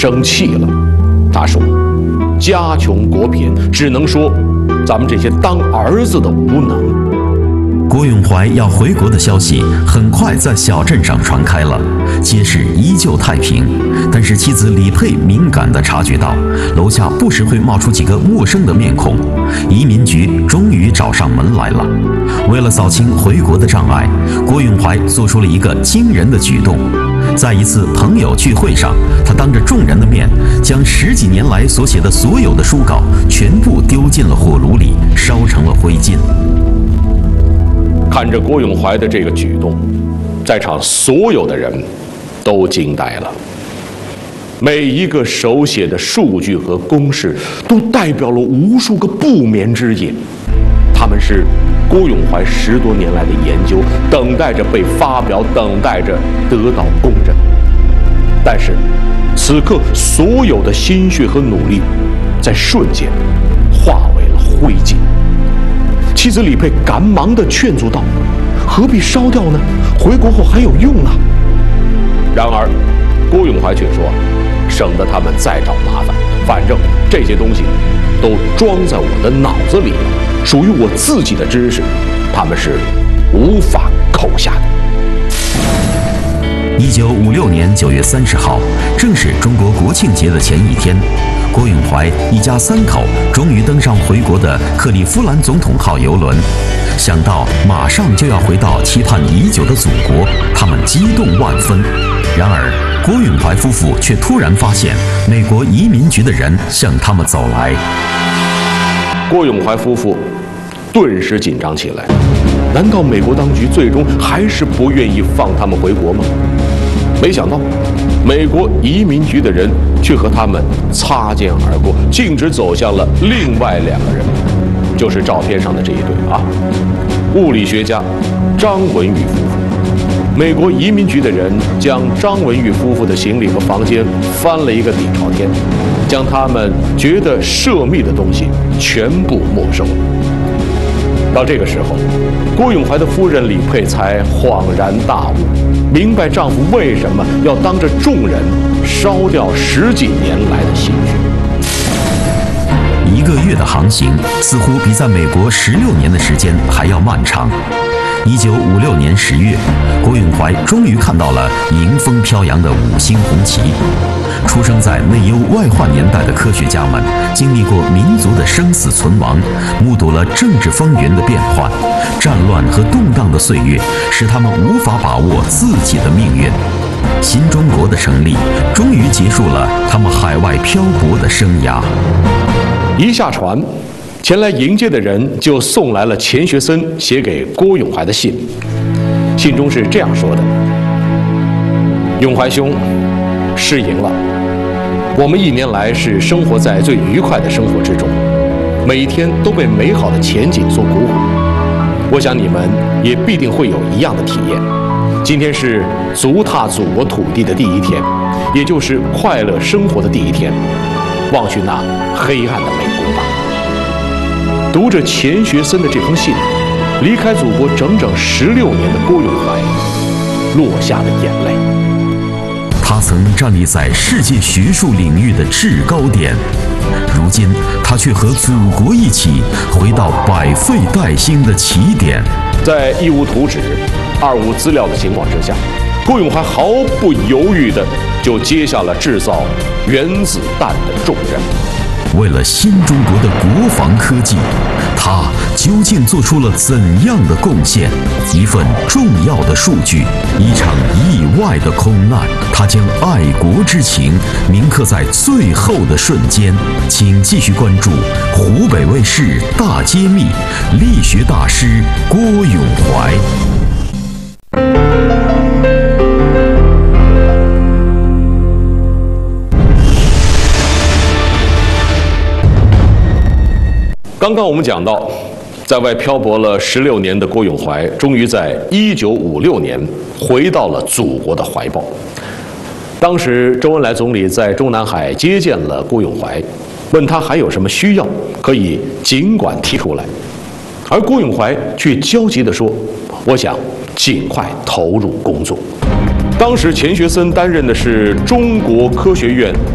生气了。他说：“家穷国贫，只能说咱们这些当儿子的无能。” 郭永怀要回国的消息很快在小镇上传开了，街市依旧太平，但是妻子李佩敏感地察觉到，楼下不时会冒出几个陌生的面孔。移民局终于找上门来了。为了扫清回国的障碍，郭永怀做出了一个惊人的举动。在一次朋友聚会上，他当着众人的面，将10几年来所写的所有的书稿全部丢进了火炉里，烧成了灰烬。 看着郭永怀的这个举动，在场所有的人都惊呆了。每一个手写的数据和公式，都代表了无数个不眠之夜。他们是郭永怀10多年来的研究，等待着被发表，等待着得到公认。但是，此刻所有的心血和努力，在瞬间化为了灰烬。妻子李佩赶忙地劝阻道：“何必烧掉呢？回国后还有用啊！”然而，郭永怀却说：“省得他们再找麻烦，反正这些东西都装在我的脑子里了，属于我自己的知识，他们是无法扣下的。” 1956年9月30号，正是中国国庆节的前一天，郭永怀一家3口终于登上回国的克利夫兰总统号邮轮。想到马上就要回到期盼已久的祖国，他们激动万分。然而，郭永怀夫妇却突然发现，美国移民局的人向他们走来。 郭永怀夫妇顿时紧张起来。难道美国当局最终还是不愿意放他们回国吗？没想到，美国移民局的人却和他们擦肩而过，径直走向了另外2个人，就是照片上的这一对啊，物理学家张文玉夫妇。美国移民局的人将张文玉夫妇的行李和房间翻了一个底朝天，将他们觉得涉密的东西全部没收。到这个时候，郭永怀的夫人李佩才恍然大悟，明白丈夫为什么要当着众人烧掉10几年来的心血。 1个月的航行，似乎比在美国16年的时间还要漫长。1956年10月，郭永怀终于看到了迎风飘扬的5星红旗。出生在内忧外患年代的科学家们，经历过民族的生死存亡，目睹了政治风云的变幻，战乱和动荡的岁月使他们无法把握自己的命运。新中国的成立，终于结束了他们海外漂泊的生涯。 一下船，前来迎接的人就送来了钱学森写给郭永怀的信。信中是这样说的：“永怀兄，失迎了。我们1年来是生活在最愉快的生活之中，每一天都被美好的前景所鼓舞。我想你们也必定会有一样的体验。今天是足踏祖国土地的第1天，也就是快乐生活的第1天。忘去那黑暗的美国吧。”读着钱学森的这封信，离开祖国整整16年的郭永怀落下了眼泪。 他曾站立在世界学术领域的制高点，如今他却和祖国一起回到百废待兴的起点。 在一无图纸、二无资料的情况之下，郭永怀毫不犹豫地就接下了制造原子弹的重任。 为了新中国的国防科技，他究竟做出了怎样的贡献？一份重要的数据，一场意外的空难，他将爱国之情铭刻在最后的瞬间。请继续关注湖北卫视大揭秘，力学大师郭永怀。 刚刚我们讲到，在外漂泊了16年的郭永怀，终于在1956年回到了祖国的怀抱。当时，周恩来总理在中南海接见了郭永怀，问他还有什么需要，可以尽管提出来。而郭永怀却焦急地说：“我想尽快投入工作。”当时钱学森担任的是中国科学院